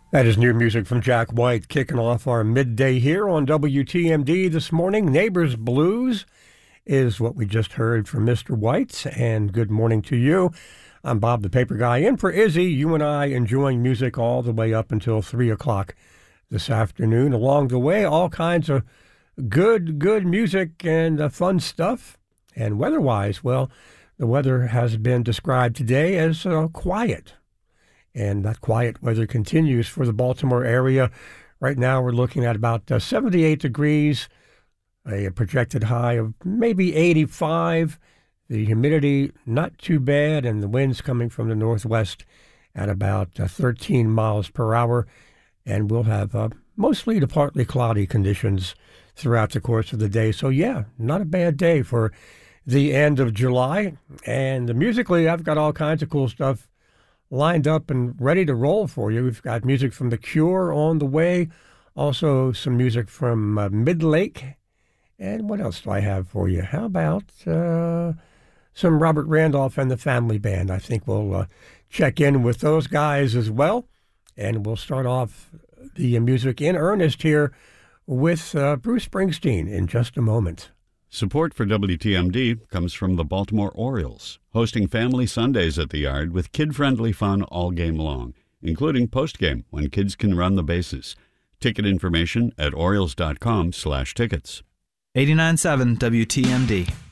That is new music from Jack White, kicking off our midday here on WTMD this morning. Neighbors Blues is what we just heard from Mr. White, and good morning to you. I'm Bob the Paper Guy, in for Izzy. You and I enjoying music all the way up until 3 o'clock this afternoon. Along the way, all kinds of good music and fun stuff. And weather-wise, well, the weather has been described today as quiet. And that quiet weather continues for the Baltimore area. Right now we're looking at about 78 degrees, a projected high of maybe 85. The humidity not too bad, and the winds coming from the northwest at about 13 miles per hour. And we'll have mostly to partly cloudy conditions throughout the course of the day. So yeah, not a bad day for the end of July. And musically, I've got all kinds of cool stuff lined up and ready to roll for you. We've got music from The Cure on the way, also some music from Midlake. And what else do I have for you? How about some Robert Randolph and the Family Band? I think we'll check in with those guys as well. And we'll start off the music in earnest here with Bruce Springsteen in just a moment. Support for WTMD comes from the Baltimore Orioles, hosting Family Sundays at the Yard with kid-friendly fun all game long, including postgame when kids can run the bases. Ticket information at Orioles.com/tickets. 89.7 WTMD.